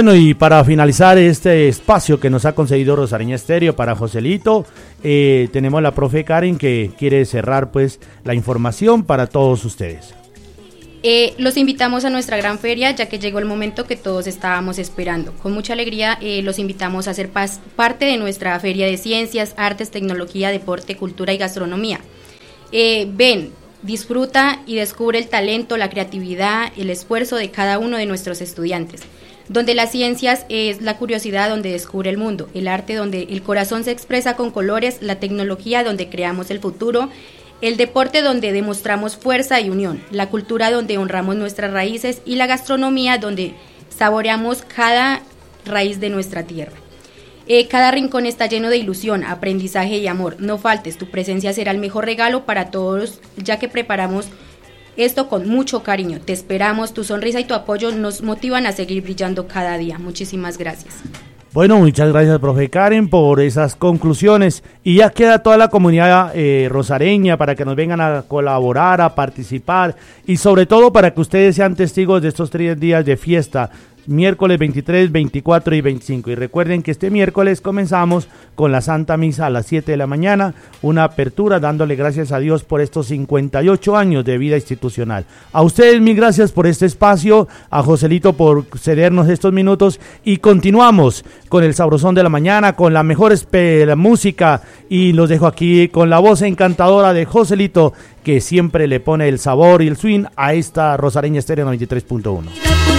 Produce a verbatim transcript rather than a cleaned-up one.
Bueno, y para finalizar este espacio que nos ha concedido Rosareña Estéreo para Joselito, eh, tenemos la profe Karen que quiere cerrar pues la información para todos ustedes. Eh, los invitamos a nuestra gran feria, ya que llegó el momento que todos estábamos esperando. Con mucha alegría eh, los invitamos a ser pas- parte de nuestra feria de ciencias, artes, tecnología, deporte, cultura y gastronomía. Eh, ven, disfruta y descubre el talento, la creatividad, el esfuerzo de cada uno de nuestros estudiantes. Donde las ciencias es la curiosidad donde descubre el mundo, el arte donde el corazón se expresa con colores, la tecnología donde creamos el futuro, el deporte donde demostramos fuerza y unión, la cultura donde honramos nuestras raíces y la gastronomía donde saboreamos cada raíz de nuestra tierra. Eh, cada rincón está lleno de ilusión, aprendizaje y amor. No faltes, tu presencia será el mejor regalo para todos, ya que preparamos esto con mucho cariño. Te esperamos, tu sonrisa y tu apoyo nos motivan a seguir brillando cada día. Muchísimas gracias. Bueno, muchas gracias, profe Karen, por esas conclusiones. Y ya queda toda la comunidad eh, rosareña para que nos vengan a colaborar, a participar y sobre todo para que ustedes sean testigos de estos tres días de fiesta, miércoles veintitrés, veinticuatro y veinticinco. Y recuerden que este miércoles comenzamos con la Santa Misa a las siete de la mañana, una apertura dándole gracias a Dios por estos cincuenta y ocho años de vida institucional. A ustedes mil gracias por este espacio, a Joselito por cedernos estos minutos y continuamos con el sabrosón de la mañana, con la mejor espe- música y los dejo aquí con la voz encantadora de Joselito que siempre le pone el sabor y el swing a esta Rosareña Estéreo noventa y tres punto uno.